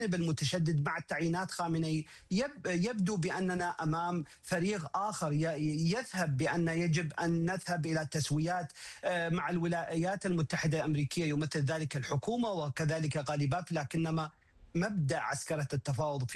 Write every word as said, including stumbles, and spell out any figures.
المتشدد مع تعيينات خامنئي. يب يبدو بأننا أمام فريق آخر يذهب بأن يجب أن نذهب إلى تسويات مع الولايات المتحدة الأمريكية، يمثل ذلك الحكومة وكذلك غالباف، لكنما مبدأ عسكرة التفاوض